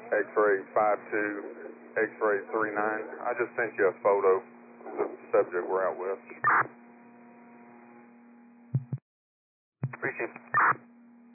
X-ray 52, X-ray 39. I just sent you a photo of the subject we're out with. Appreciate it.